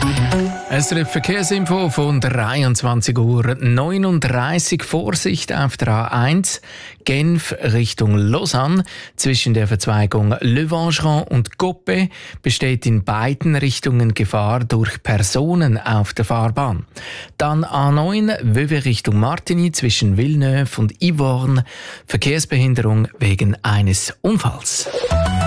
SRF Verkehrsinfo von 23:39 Uhr. Vorsicht auf der A1 Genf Richtung Lausanne. Zwischen der Verzweigung Le Vangeron und Coppet besteht in beiden Richtungen Gefahr durch Personen auf der Fahrbahn. Dann A9 Vevey Richtung Martigny zwischen Villeneuve und Yvorne. Verkehrsbehinderung wegen eines Unfalls.